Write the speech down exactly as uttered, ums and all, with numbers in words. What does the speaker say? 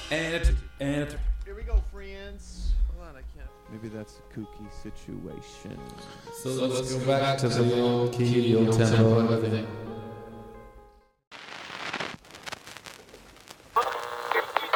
And a two, and a three. Here we go, friends. Hold on, I can't. Maybe that's a kooky situation. So let's go back to the old key, old tempo, and everything.